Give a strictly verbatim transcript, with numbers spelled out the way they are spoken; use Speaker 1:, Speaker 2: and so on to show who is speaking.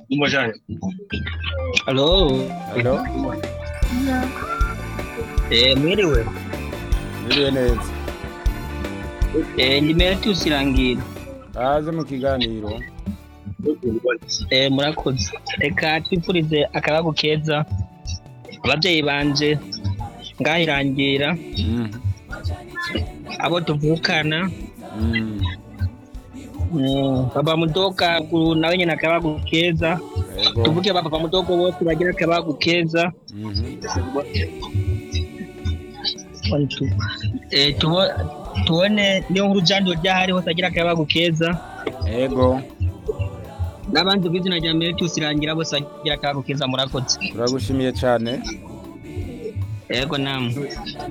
Speaker 1: Umojane. Hello.
Speaker 2: Hello?
Speaker 1: Eh, mwiriwe.
Speaker 2: Mwiriwe neza.
Speaker 1: Eh, Liberty usirangira.
Speaker 2: Aze mu kiganiro.
Speaker 1: Eh, murakoze. Reka twifurize akabago keza. Abavyeyi banje ngahirangira.
Speaker 2: Mm.
Speaker 1: Abo tuvukana.
Speaker 2: Mm.
Speaker 1: Mm, baba mudoka nawe nyene akabago keza.
Speaker 2: Yego.
Speaker 1: Tuvuge baba mudogo bose bagira akabago keza.
Speaker 2: Mhm.
Speaker 1: Eh, tubo tuone niyo nkuru jandi ryahari hose agira akabago keza.
Speaker 2: Yego.
Speaker 1: N'abandi bizina rya Liberty usirangira bose agira akabago keza murakoze.
Speaker 2: Turagushimiye cyane.
Speaker 1: Yego namwe.